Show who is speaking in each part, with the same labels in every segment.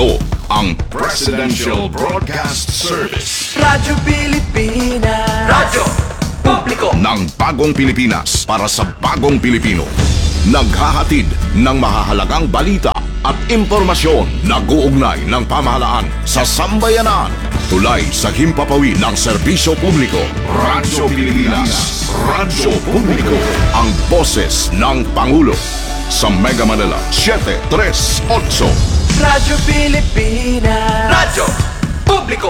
Speaker 1: Ito ang Presidential Broadcast Service.
Speaker 2: Radyo Pilipinas.
Speaker 3: Radyo Publiko
Speaker 1: ng bagong Pilipinas para sa bagong Pilipino. Naghahatid ng mahahalagang balita at impormasyon na guugnay ng pamahalaan sa sambayanan. Tulay sa himpapawid ng serbisyo publiko. Radyo Pilipinas. Radyo Publiko. Ang boses ng Pangulo. Sa Mega Manila, 738.
Speaker 2: Radyo Pilipinas.
Speaker 3: Radyo Publiko.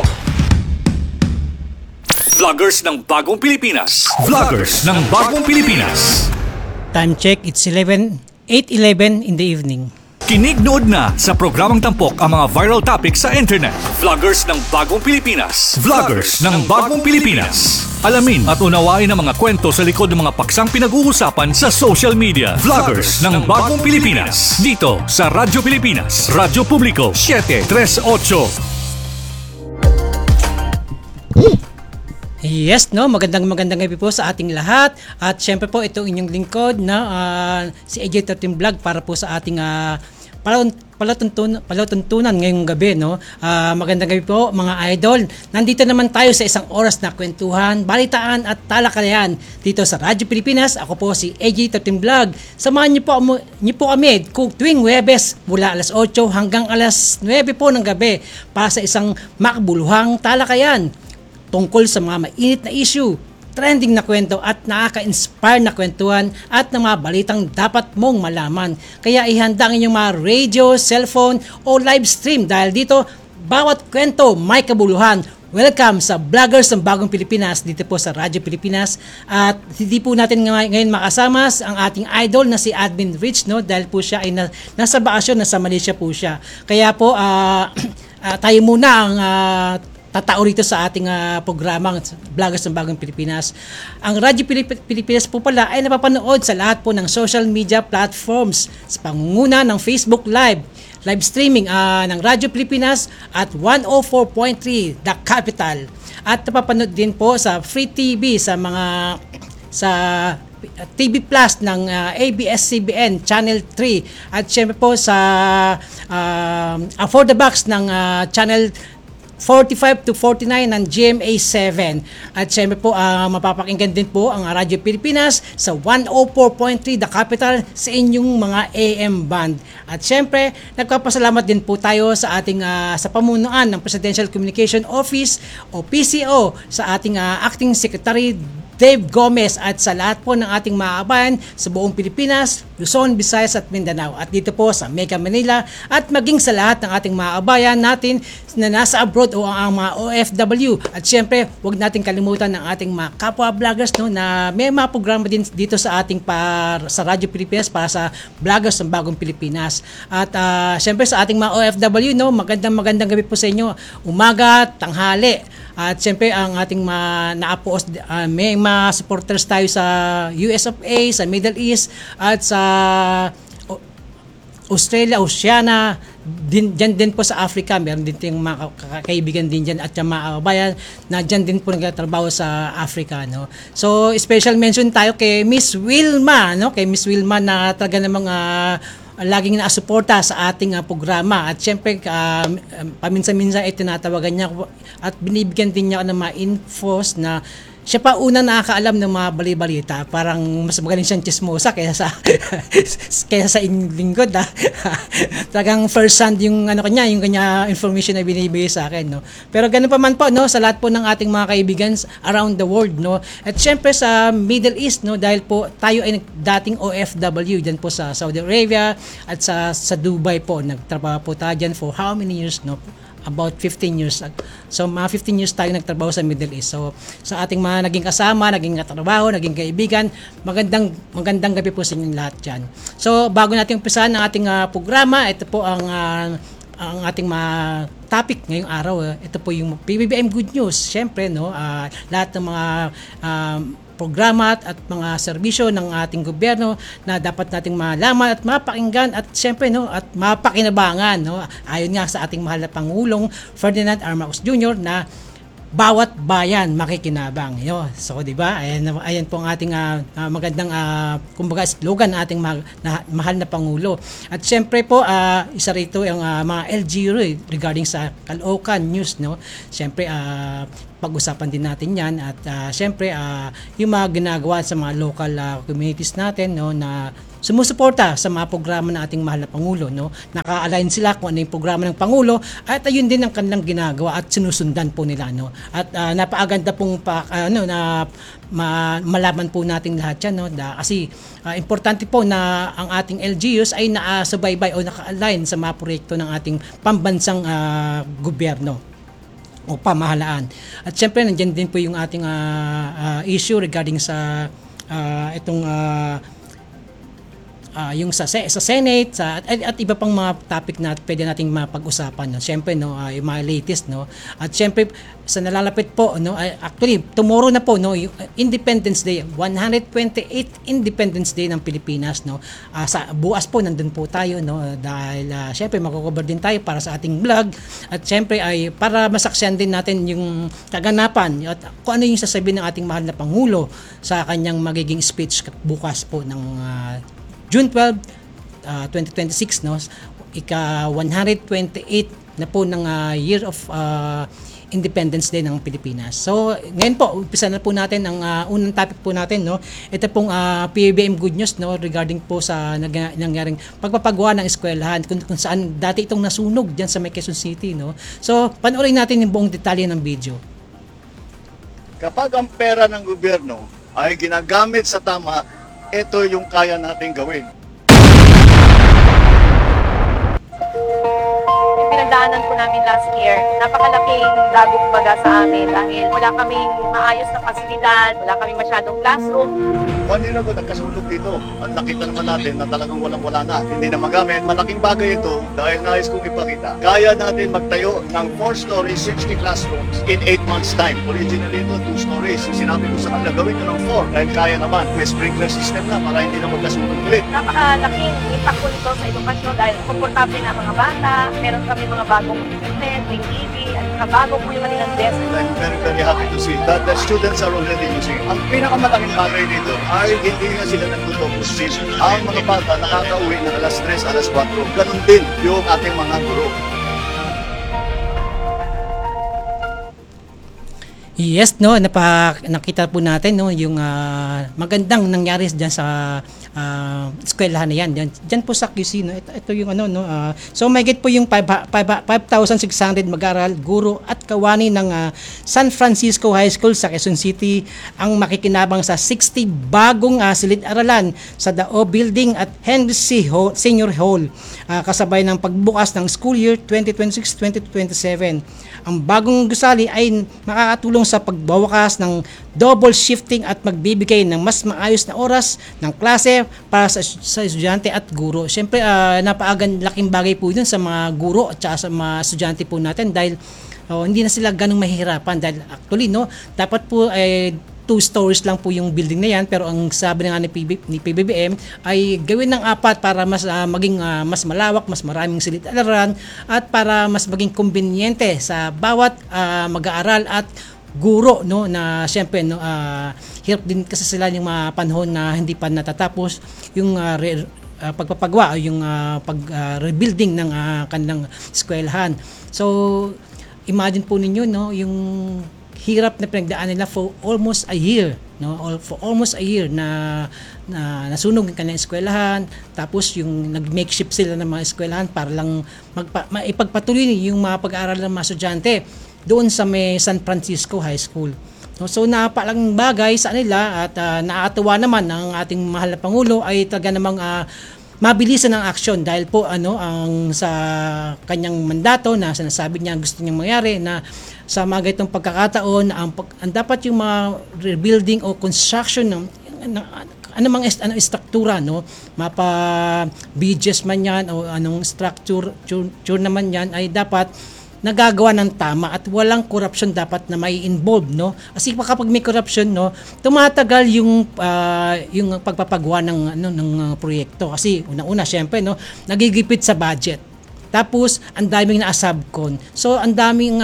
Speaker 3: Vloggers ng Bagong Pilipinas. Vloggers ng Bagong Pilipinas.
Speaker 4: Time check, it's 8:11 in the evening.
Speaker 3: Kinig nood na sa programang tampok ang mga viral topics sa internet. Vloggers ng Bagong Pilipinas. Vloggers ng Bagong Pilipinas. Alamin at unawain ang mga kwento sa likod ng mga paksang pinag-uusapan sa social media. Vloggers ng Bagong Pilipinas. Dito sa Radyo Pilipinas. Radyo Publiko 738.
Speaker 4: Yes, no, magandang gabi po sa ating lahat. At syempre po itong inyong lingkod na si AJ13 Vlog para po sa ating palatuntunan ngayong gabi, no. Magandang gabi po mga idol. Nandito naman tayo sa isang oras na kwentuhan, balitaan at talakayan dito sa Radyo Pilipinas. Ako po si AJ13 Vlog. Samahan niyo po kami kung tuwing Huwebes mula alas 8 hanggang alas 9 po ng gabi para sa isang makabuluhang talakayan tungkol sa mga mainit na issue, trending na kwento at nakaka-inspire na kwentuhan at ng mga balitang dapat mong malaman. Kaya ihanda ang inyong mga radio, cellphone o live stream dahil dito bawat kwento may kabuluhan. Welcome sa Vloggers ng Bagong Pilipinas dito po sa Radyo Pilipinas. At hindi po natin ngayon makasama ang ating idol na si Admin Rich, no, dahil po siya ay nasa bakasyon, nasa Malaysia po siya. Kaya po tayo muna ang tatao rito sa ating programang Vloggers ng Bagong Pilipinas. Ang Radyo Pilipinas po pala ay napapanood sa lahat po ng social media platforms sa pangunguna ng Facebook live streaming ng Radyo Pilipinas at 104.3 The Capital. At napapanood din po sa Free TV sa TV Plus ng ABS-CBN Channel 3 at syempre po sa For the Box ng Channel 45 to 49 ng GMA7. At syempre po, mapapakinggan din po ang Radyo Pilipinas sa 104.3 The Capital sa inyong mga AM band. At syempre, nagpapasalamat din po tayo sa ating sa pamunuan ng Presidential Communication Office o PCO sa ating Acting Secretary Dave Gomez at sa lahat po ng ating mga kabayan sa buong Pilipinas, Luzon, Visayas at Mindanao. At dito po sa Mega Manila at maging sa lahat ng ating mga kabayan natin na nasa abroad o ang mga OFW. At syempre, huwag natin kalimutan ng ating mga kapwa vloggers, no, na may mga programa din dito sa ating sa Radyo Pilipinas para sa Vloggers ng Bagong Pilipinas. At syempre sa ating mga OFW, no, magandang gabi po sa inyo. Umaga, tanghali. At siyempre ang ating naapoos, may mga supporters tayo sa US of A, sa Middle East at sa Australia, Oceania, dyan din po sa Africa. Meron din tayong mga kaibigan din dyan at yung mga kabayan na dyan din po nagtatrabaho sa Africa, no? So special mention tayo kay Miss Wilma, no? Kay Miss Wilma na talaga namang laging nakasuporta sa ating programa at syempre paminsan-minsan ay tinatawagan niya at binibigyan din niya ng mga infos na siya pa una nakakaalam ng mga bali-balita. Parang mas magaling siyang chismosa kaysa sa inyong lingkod. Talagang first hand yung yung kanya information na binibigay sa akin, no. Pero ganun pa man po, no, sa lahat po ng ating mga kaibigan around the world, no. At syempre sa Middle East, no, dahil po tayo ay dating OFW diyan po sa Saudi Arabia at sa Dubai po. Nagtrabaho po tayo diyan for how many years, no? About 15 years. So mga 15 years tayo nagtrabaho sa Middle East. So sa ating mga naging kasama, naging katrabaho, naging kaibigan, magandang gabi po sa inyong lahat dyan. So bago natin umpisahan ang ating programa, ito po ang ating mga topic ngayong araw. Ito po yung PBBM Good News. Siyempre, no, lahat ng mga programa at mga serbisyo ng ating gobyerno na dapat nating malaman at mapakinggan at siyempre, no, at mapakinabangan, no, ayon nga sa ating mahal na Pangulong Ferdinand R. Marcos Jr. na bawat bayan makikinabang. Yo, so 'di ba? Ayan po ang ating magandang kumbaga slogan ng ating mahal na pangulo. At syempre po isa rito yung mga LGU regarding sa Caloocan News, no. Syempre pag-usapan din natin 'yan at syempre yung mga ginagawa sa mga local communities natin, no, na sumusuporta sa mga programa ng ating mahal na Pangulo, no? Naka-align sila kung ano yung programa ng Pangulo at ayun din ang kanilang ginagawa at sinusundan po nila, no? At napakaganda pong malaman po natin lahat yan, no? Kasi importante po na ang ating LGUs ay nakasubaybay o naka-align sa mga proyekto ng ating pambansang gobyerno o pamahalaan. At syempre nandiyan din po yung ating issue regarding sa itong yung sa Senate at iba pang mga topic na pwede nating mapag-usapan, no. Syempre, no, yung mga latest, no. At syempre sa nalalapit po, no, actually tomorrow na po, no, yung Independence Day, 128th Independence Day ng Pilipinas, no. Sa bukas po nandun po tayo, no, dahil syempre magko-cover din tayo para sa ating vlog at syempre ay para masaksihan din natin yung kaganapan at kung ano yung sasabihin ng ating mahal na Pangulo sa kanyang magiging speech bukas po ng June 12, 2026, no, ika 128 na po ng year of Independence Day ng Pilipinas. So, ngayon po, umpisa na po natin ang unang topic po natin, no. Ito pong PBBM good news, no, regarding po sa nangyaring pagpapagawa ng eskwelahan kung saan dati itong nasunog diyan sa Quezon City, no. So, panoorin natin yung buong detalye ng video.
Speaker 5: Kapag ang pera ng gobyerno ay ginagamit sa tama, ito yung kaya natin gawin.
Speaker 6: Yung pinagdaanan po namin last year, napakalaking dagok baga sa amin dahil wala kaming maayos na pasilidad, wala kaming masyadong classroom.
Speaker 5: Kanina ko nagkasulog dito. At nakita naman natin na talagang walang-wala na. Hindi na magamit. Malaking bagay ito dahil nais kong ipakita. Kaya natin magtayo ng 4 stories, 60 classrooms in 8 months time. Originally ito, 2 stories. Sinabi ko sa kanila, gawin nyo ng 4 dahil kaya naman. May sprinkler system na para hindi na magkasulog ulit.
Speaker 6: Napakalaking impact po nito sa edukasyon dahil komportable na mga bata, meron kami mga bagong equipment, may TV, at kabago po yung kanilang desk.
Speaker 5: I'm very, very happy to see that the students are already using it. Ang pinakamalaking bagay dito ay hindi na sila nagtutokos. Ang mga bata nakakauwi ng alas 3, alas 4. Ganun din yung ating mga guro.
Speaker 4: Yes, no, nakita po natin, no, yung magandang nangyari diyan sa eskwelahan na yan. Diyan po sa QC, no. Ito yung ano, no. So mahigit po yung 5,600 mag-aaral, guro at kawani ng San Francisco High School sa Quezon City ang makikinabang sa 60 bagong silid-aralan sa Dao Building at Henry C. Senior Hall, kasabay ng pagbukas ng school year 2026-2027. Ang bagong gusali ay makakatulong sa pagbawakas ng double shifting at magbibigay ng mas maayos na oras ng klase para sa estudyante at guro. Siyempre, napakalaking bagay po yun sa mga guro at sa mga estudyante po natin dahil hindi na sila ganong mahihirapan dahil actually, no, dapat po 2 stories lang po yung building na yan pero ang sabi nga ni PBBM ay gawin ng 4 para mas maging mas malawak, mas maraming silid-aralan at para mas maging konbinyente sa bawat mag-aaral at guro, no, na siyempre, no, hirap din kasi sila yung mga panahon na hindi pa natatapos yung pagpapagawa o yung rebuilding ng kanilang eskwelahan. So imagine po ninyo, no, yung hirap na pinagdaan nila for almost a year, no, for almost a year na nasunog ang kanilang eskwelahan, tapos yung nag-makeshift sila ng mga eskwelahan para lang maipagpatuloy yung mga pag-aaral ng mga estudyante doon sa may San Francisco High School. So napakalang bagay sa nila at nakakatuwa naman ng ating mahal na Pangulo ay talaga namang mabilisan ng aksyon dahil po ang sa kanyang mandato na sinasabi niya gusto niyang mangyari na sa mga ganitong pagkakataon ang dapat yung mga rebuilding o construction ng anumang struktura, no, mapa bridges man yan o anong structure naman yan ay dapat nagagawa ng tama at walang corruption dapat na may involved, no, kasi kapag may corruption, no, tumatagal yung pagpapagawa ng proyekto kasi unang-una syempre, no, nagigipit sa budget. Tapos, ang daming na-subcon. So, ang daming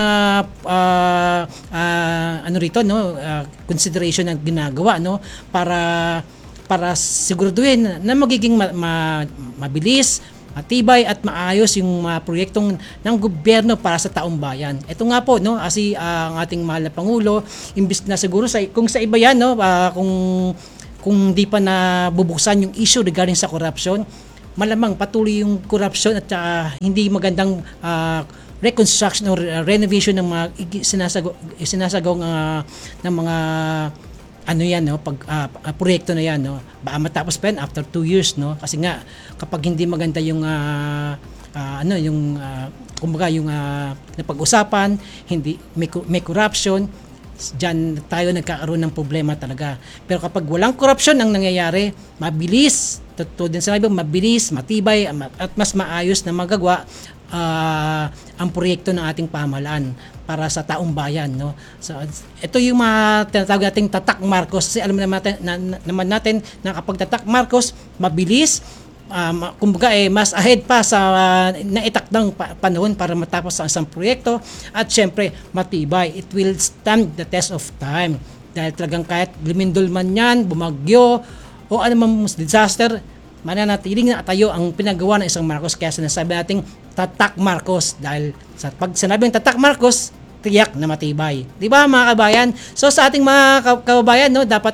Speaker 4: consideration na ginagawa, no? Para siguraduhin na magiging mabilis, matibay at maayos yung mga proyektong ng gobyerno para sa taong bayan. Ito nga po, no, kasi ang ating mahal na Pangulo, imbis na siguro kung sa iba yan, no, kung di pa nabubuksan yung issue regarding sa corruption, malamang patuloy yung corruption at hindi magandang reconstruction or renovation ng mga sinasagawang ng mga proyekto na yan, no. Baka matapos pa yan after 2 years, no, kasi nga kapag hindi maganda yung yung napag-usapan, hindi may corruption, diyan tayo nagkakaroon ng problema talaga. Pero kapag walang corruption ang nangyayari, mabilis, totoo din sinabi, mabilis, matibay at mas maayos na magagawa ang proyekto ng ating pamahalaan para sa taong bayan, no. So ito yung mga tinatawag nating tatak Marcos, kasi alam naman natin na kapag tatak Marcos, mabilis, kumbaga mas ahead pa sa naitakdang panahon para matapos ang isang proyekto, at syempre matibay, it will stand the test of time dahil talagang kahit lumindol man yan, bumagyo o anumang disaster, mananatiling na tayo ang pinagawa ng isang Marcos. Kaya sinasabi nating tatak Marcos, dahil pag sinabing tatak Marcos, tiyak na matibay. Di ba mga kabayan? So sa ating mga kababayan, no, dapat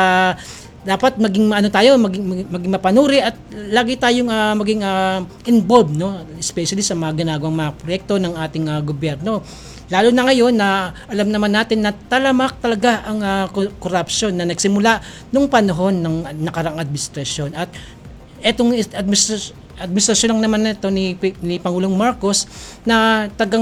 Speaker 4: maging maging mapanuri at lagi tayong maging involved, no, especially sa mga ginagawang mga proyekto ng ating gobyerno. Lalo na ngayon na alam naman natin na talamak talaga ang corruption na nagsimula nung panahon ng nakarang administrasyon. At etong administrasyon lang naman ito ni Pangulong Marcos na tagang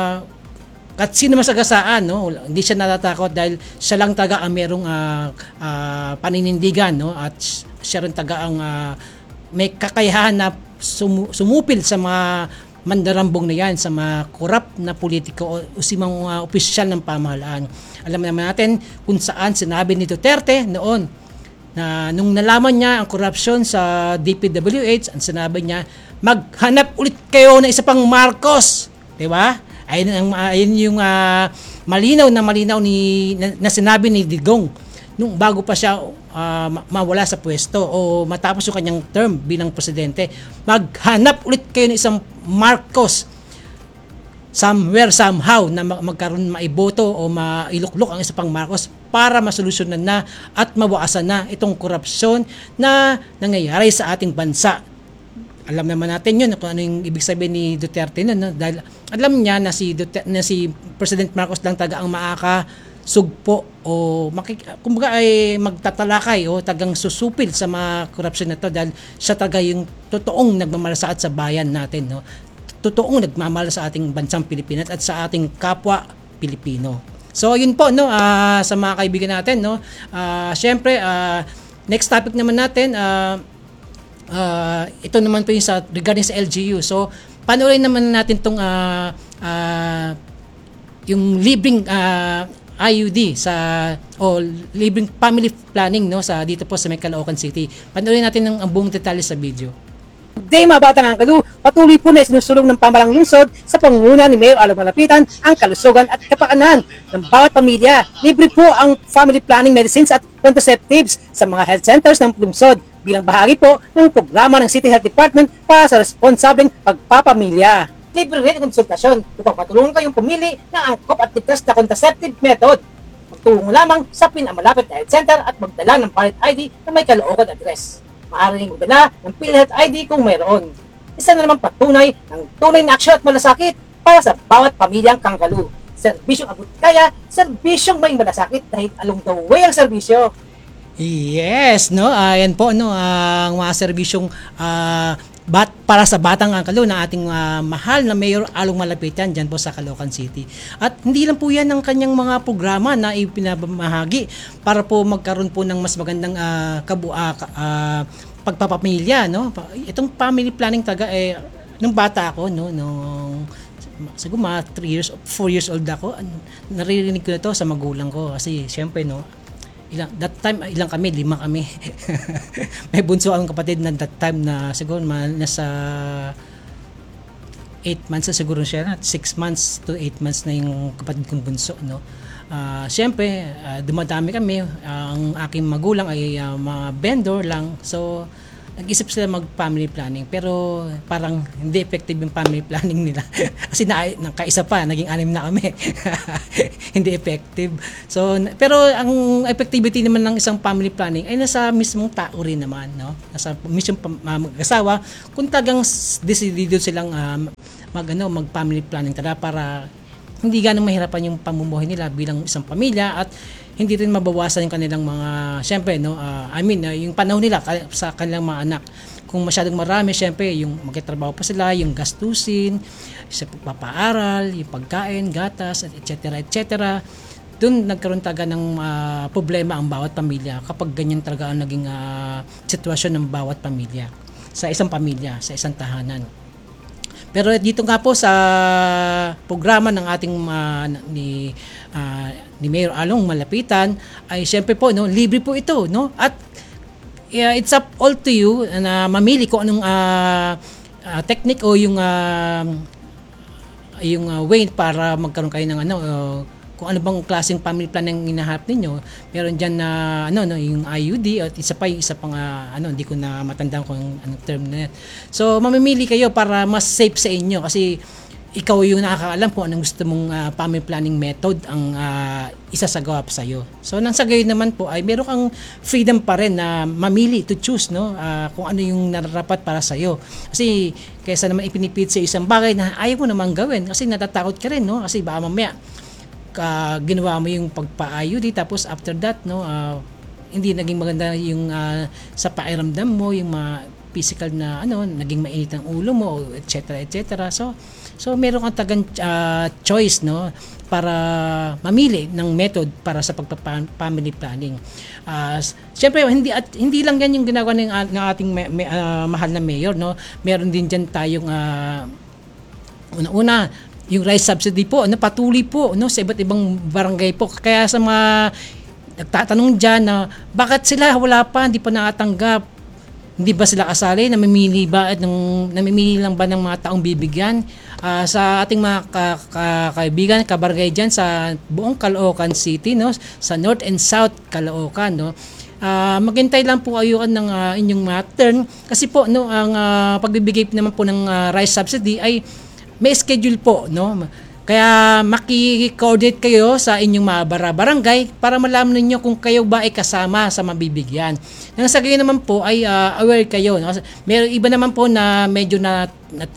Speaker 4: at sino masagasaan, no, hindi siya natatakot dahil siya lang taga ang merong paninindigan, no, at siya rin taga ang may kakayahan na sumupil sa mga mandarambong na yan, sa mga korap na politiko o si mga opisyal ng pamahalaan. Alam naman natin kung saan sinabi ni Duterte noon na nung nalaman niya ang korupsyon sa DPWH, ang sinabi niya, maghanap ulit kayo ng isa pang Marcos, di ba? Ayun yung malinaw na sinabi ni Digong nung bago pa siya mawala sa pwesto o matapos yung kanyang term bilang presidente. Maghanap ulit kayo ng isang Marcos somewhere, somehow, na magkaroon maiboto o mailuklok ang isa pang Marcos para masolusyonan na at mawasan na itong korupsyon na nangyayari sa ating bansa. Alam naman natin yun kung ano yung ibig sabihin ni Duterte nun, no? Dahil alam niya na si President Marcos lang taga ang makakasugpo o kumbaga ay magtatalakay o tagang susupil sa mga korupsyon na to, dahil siya taga yung totoong nagmamalasakit sa bayan natin, no? Totoong nagmamahal sa ating bansang Pilipinas at sa ating kapwa Pilipino. So yun po, no, sa mga kaibigan natin, no. Syempre next topic naman natin, ito naman po yung regarding sa LGU. So, panoorin naman natin itong yung libreng IUD o libreng family planning, no, dito po sa Caloocan City. Panoorin natin ang buong detalye sa video.
Speaker 7: Day mga batang angkalo, patuloy po na sinusulong ng pamalang lungsod sa pangunguna ni Mayor Alo Malapitan ang kalusugan at kapakanan ng bawat pamilya. Libre po ang family planning medicines at contraceptives sa mga health centers ng lungsod bilang bahagi po ng programa ng City Health Department para sa responsableng pagpapamilya. Libre rin ang konsultasyon upang patulungan kayong pumili ng angkop at ligtas na contraceptive method. Magtungo lamang sa pinakamalapit na health center at magdala ng valid ID na may Caloocan address. Maaari ring magdala ng PhilHealth ID kung mayroon. Isa na naman patunay ng tunay na aksyon at malasakit para sa bawat pamilyang Kangkalu. Serbisyong abot kaya, serbisyong may malasakit dahil along the way ang serbisyo.
Speaker 4: Yes, no, ayan po, no, ang mga serbisyong para sa batang Angkalo na ating mahal na Mayor Along Malapitan dyan po sa Caloocan City. At hindi lang po yan ang kanyang mga programa na ipinamahagi para po magkaroon po ng mas magandang pagpapamilya, no. Itong family planning nung bata ako, no, nung siguro mga 4 years old ako, naririnig ko na to sa magulang ko kasi syempre, no, that time, ilang kami, 5 kami. May bunso akong kapatid na that time na siguro nasa 8 months na siguro siya, 6 months to 8 months na yung kapatid kong bunso, no. Siyempre, dumadami kami. Ang aking magulang ay mga vendor lang. So, nag-isip sila mag-family planning. Pero parang hindi effective yung family planning nila. Kasi kaisa pa, naging 6 na kami. Hindi effective. So, pero ang effectivity naman ng isang family planning ay nasa mismong tao rin naman. No? Nasa mismong mag-asawa. Kung tagang decidido silang mag-family planning para hindi ganong mahirapan yung pamumuhay nila bilang isang pamilya at hindi rin mabawasan yung kanilang mga, syempre, no, yung panahon nila sa kanilang mga anak. Kung masyadong marami, syempre, yung magtatrabaho pa sila, yung gastusin, sa pagpapaaral, yung pagkain, gatas, etc. etc. Doon nagkaroon talaga ng problema ang bawat pamilya kapag ganyan talaga ang naging sitwasyon ng bawat pamilya, sa isang pamilya, sa isang tahanan. Pero dito nga po sa programa ng ating ni Mayor Along Malapitan ay syempre po, no, libre po ito, no? At it's up all to you na mamili kung anong technique o yung way para magkaroon kayo ng kung ano bang klaseng family plan ang hinahanap ninyo. Meron diyan na yung IUD at isa pang hindi ko na matandaan kung anong term na yan. So mamimili kayo para mas safe sa inyo kasi ikaw yung nakakaalam kung anong gusto mong family planning method ang isasagawa pa sa iyo. So nang sa gayon naman po ay meron kang freedom pa rin na mamili to choose, no, kung ano yung nararapat para sa iyo. Kasi kaysa naman ipinipilit sa isang bagay na ayaw mo namang gawin kasi natatakot ka rin, no, kasi baka mamaya ginawa mo yung pagpa-IUD tapos after that, no, hindi naging maganda yung sa pakiramdam mo, yung physical na naging mainit ang ulo mo, etc. etc. So meron kang tagang choice, no, para mamili ng method para sa pagpa-family planning. Siyempre hindi lang yan yung ginagawa ng ating mahal na mayor, no. Meron din diyan tayong una yung rice subsidy po, patuloy po, no, sa iba't ibang barangay po. Kaya sa mga nagtatanong diyan na bakit sila wala pa, hindi pa nakatanggap, hindi ba sila kasali, namimili lang ba ng mga taong bibigyan? Sa ating mga kaibigan, kabarangay diyan sa buong Caloocan City, no, sa North and South Caloocan, no. Maghintay lang po kayo ng inyong turn kasi po, no, ang pagbibigay naman po ng rice subsidy ay may schedule po, no. Kaya maki-coordinate kayo sa inyong mga barangay para malaman niyo kung kayo ba ay kasama sa mabibigyan. Nang sa gayon naman po ay aware kayo, no. May iba naman po na medyo na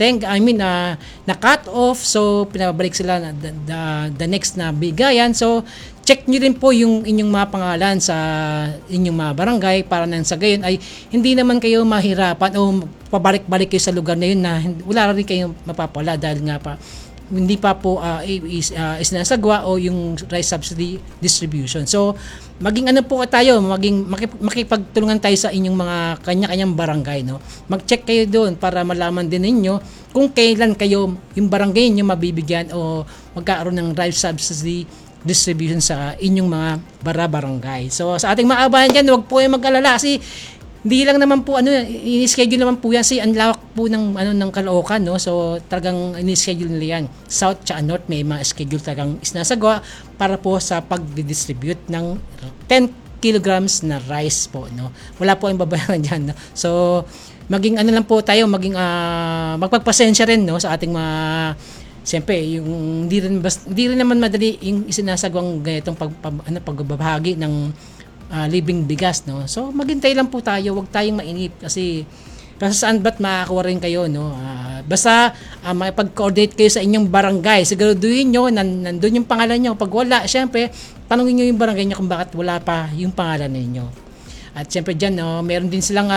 Speaker 4: cut off, so pinabalik sila na the next na bigayan. So check niyo rin po yung inyong mga pangalan sa inyong mga barangay para nang sa gayon ay hindi naman kayo mahirapan o pabalik-balik kayo sa lugar na yun na wala rin kayong mapapala dahil nga pa hindi pa po isinasagwa o yung rice subsidy distribution. So maging po tayo, makipagtulungan tayo sa inyong mga kanya-kanyang barangay, no. Mag-check kayo doon para malaman din ninyo kung kailan kayo yung barangay niyo mabibigyan o magkakaroon ng rice subsidy distribution sa inyong mga barangay. So sa ating mga kabayan dyan, huwag po kayong mag-alala kasi hindi lang naman po ini-schedule naman po yan kasi ang lawak po ng Caloocan, no. So talagang ini-schedule nila yan. South at North may mga schedule talagang isinasagawa para po sa pag-distribute ng 10 kilograms na rice po, no. Wala po ang babayaran diyan, no. So maging lang po tayo, magpagpasensya rin, no, sa ating mga siyempre, yung hindi rin naman madali yung isinasagawang ganitong pagbabahagi ng libing bigas, no. So maghintay lang po tayo, wag tayong mainip kasi saan ba't makakuha rin kayo, no. Basta makipag-coordinate kayo sa inyong barangay, siguraduhin nyo nandun yung pangalan nyo. Pag wala, syempre tanungin nyo yung barangay nyo kung bakit wala pa yung pangalan ninyo. At syempre dyan, no, meron din silang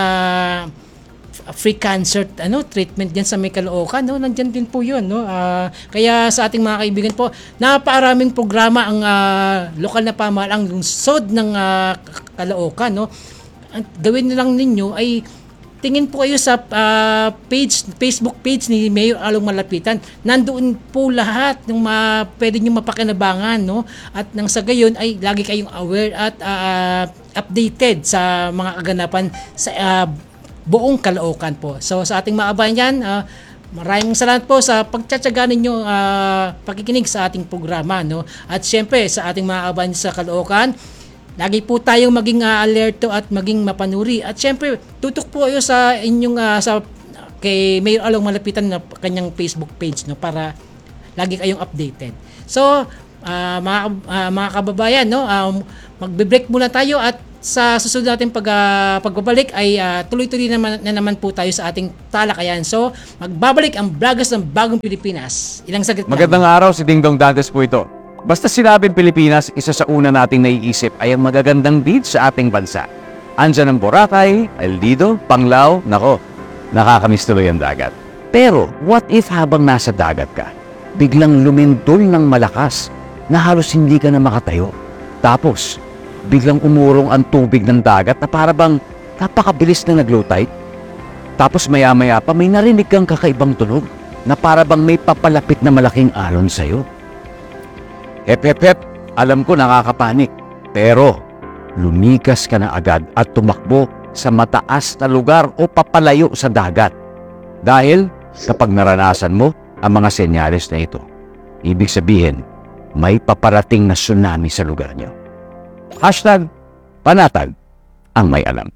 Speaker 4: free cancer treatment diyan sa may Caloocan, no. Nandiyan din po 'yun, no. Kaya sa ating mga kaibigan po, napakaraming programa ang lokal na pamahalaan lungsod ng Caloocan, no. Ang gawin nilang ninyo ay tingin po kayo sa Facebook page ni Mayor Along Malapitan. Nandoon po lahat ng pwede nyo mapakinabangan, no. At nang sa gayon ay lagi kayong aware at updated sa mga kaganapan sa buong Caloocan po. So sa ating mga kabayan dyan, Maraming salamat po sa pagtsatsaga ninyo pakikinig sa ating programa, no? At syempre sa ating mga kabayan sa Caloocan, lagi po tayong maging alerto at maging mapanuri. At syempre, tutok po kayo sa inyong kay Mayor Along Malapitan na kanyang Facebook page, no, para lagi kayong updated. So, mga kababayan, no, magbe-break muna tayo at sa susunod natin pagbabalik ay tuloy-tuloy na naman po tayo sa ating talakayan. So, magbabalik ang Vloggers ng Bagong Pilipinas. Ilang saglit lang.
Speaker 8: Magandang araw, si Dingdong Dantes po ito. Basta sinabing Pilipinas, isa sa una nating naiisip ay ang magagandang beach sa ating bansa. Andyan ang Boracay, El Nido, Panglao, nako, nakakamiss tuloy ang dagat. Pero, what if habang nasa dagat ka, biglang lumindol ng malakas na halos hindi ka na makatayo? Tapos, biglang umurong ang tubig ng dagat na para bang napakabilis na nag-low tide? Tapos maya-maya pa may narinig kang kakaibang tunog na para bang may papalapit na malaking alon sa'yo. Hep, alam ko nakakapanik. Pero, lumikas ka na agad at tumakbo sa mataas na lugar o papalayo sa dagat. Dahil, kapag naranasan mo ang mga senyales na ito, ibig sabihin, may paparating na tsunami sa lugar nyo. #Panatag ang may alam.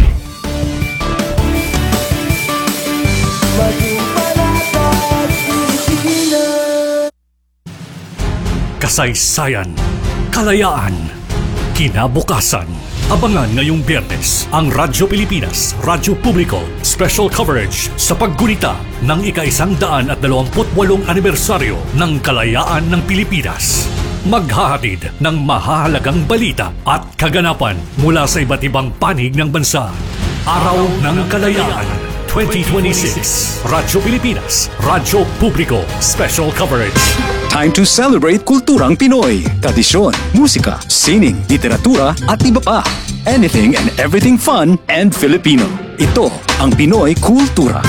Speaker 3: Kasaysayan, kalayaan, kinabukasan. Abangan ngayong Biyernes ang Radyo Pilipinas, Radyo Publiko, special coverage sa paggunita ng ika-128 anibersaryo ng Kalayaan ng Pilipinas. Maghahatid ng mahahalagang balita at kaganapan mula sa iba't ibang panig ng bansa. Araw ng Kalayaan 2026. Radyo Pilipinas, Radyo Publiko, special coverage.
Speaker 9: Time to celebrate kulturang Pinoy. Tradisyon, musika, sining, literatura at iba pa. Anything and everything fun and Filipino. Ito ang Pinoy Kultura.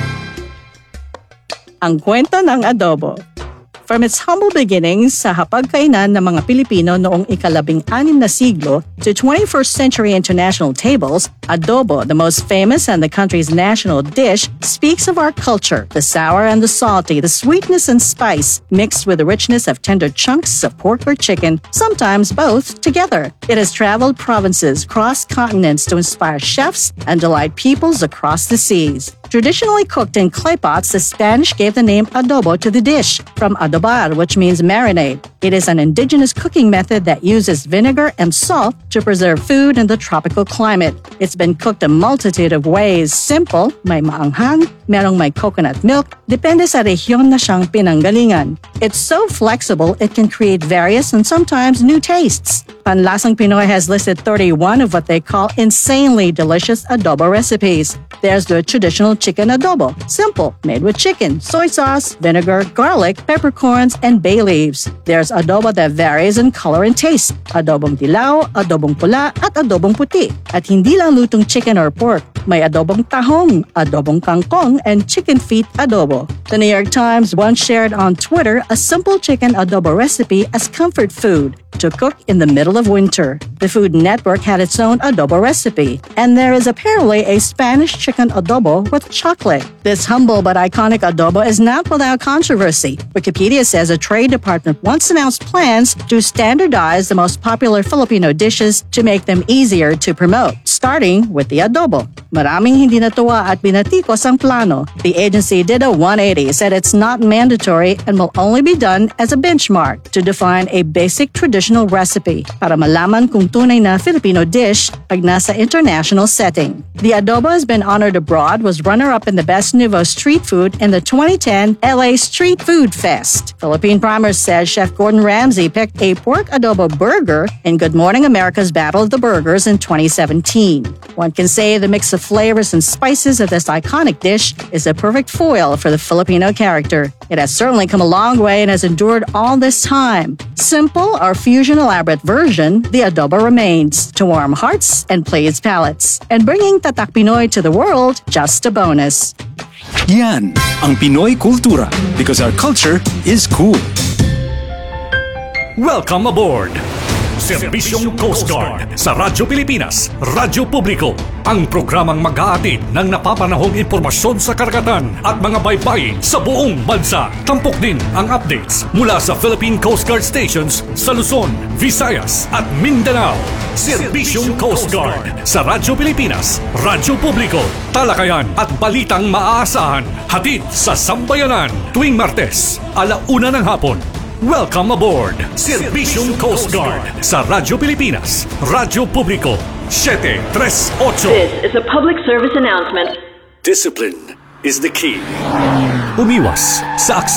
Speaker 10: Ang kwento ng adobo. From its humble beginnings sa hapagkainan ng mga Pilipino noong ika-16 na siglo to 21st century international tables, adobo, the most famous and the country's national dish, speaks of our culture, the sour and the salty, the sweetness and spice, mixed with the richness of tender chunks of pork or chicken, sometimes both together. It has traveled provinces, crossed continents to inspire chefs and delight peoples across the seas. Traditionally cooked in clay pots, the Spanish gave the name adobo to the dish, from adobar, which means marinade. It is an indigenous cooking method that uses vinegar and salt to preserve food in the tropical climate. It's been cooked a multitude of ways. Simple, may maanghang, merong may coconut milk, depende sa rehiyon na siyang pinanggalingan. It's so flexible, it can create various and sometimes new tastes. Panlasang Pinoy has listed 31 of what they call insanely delicious adobo recipes. There's the traditional chicken adobo. Simple, made with chicken, soy sauce, vinegar, garlic, peppercorns, and bay leaves. There's adobo that varies in color and taste. Adobong dilaw, adobong pula, at adobong puti. At hindi lang lutong chicken or pork. May adobong tahong, adobong kangkong, and chicken feet adobo. The New York Times once shared on Twitter a simple chicken adobo recipe as comfort food to cook in the middle of winter. The Food Network had its own adobo recipe, and there is apparently a Spanish chicken adobo with chocolate. This humble but iconic adobo is not without controversy. Wikipedia says a trade department once announced plans to standardize the most popular Filipino dishes to make them easier to promote, starting with the adobo. Maraming hindi natuwa at binatikos ang plano. The agency did a 180, said it's not mandatory and will only be done as a benchmark to define a basic traditional recipe para malaman kung tunay na Filipino dish pag nasa international setting. The adobo has been honored abroad, was runner-up in the Best Nouveau Street Food in the 2010 LA Street Food Fest. Philippine Primers says Chef Gordon Ramsay picked a pork adobo burger in Good Morning America's Battle of the Burgers in 2017. One can say the mix of flavors and spices of this iconic dish is a perfect foil for the Filipino character. It has certainly come a long way and has endured all this time. Simple or fusion elaborate version, the adobo remains to warm hearts and please palates. And bringing Tatak Pinoy to the world, just a bonus.
Speaker 9: Yan ang Pinoy Kultura, because our culture is cool.
Speaker 3: Welcome aboard! Serbisyong Coast Guard sa Radyo Pilipinas, Radyo Publiko, ang programang mag-aatid ng napapanahong impormasyon sa karagatan at mga baybayin sa buong bansa. Tampok din ang updates mula sa Philippine Coast Guard stations sa Luzon, Visayas at Mindanao. Serbisyong Coast Guard sa Radyo Pilipinas, Radyo Publiko, talakayan at balitang maaasahan. Hatid sa Sambayanan tuwing Martes, 1:00 ng hapon. Welcome aboard! Serbisyong Coast Guard sa Radyo Pilipinas, Radyo Publiko, 738.
Speaker 11: This is a public service announcement.
Speaker 3: Discipline is the key. Umiwas sa